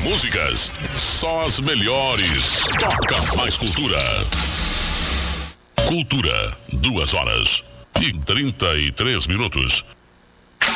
músicas, só as melhores. Toca mais cultura. Cultura, 2 horas e 33 minutos.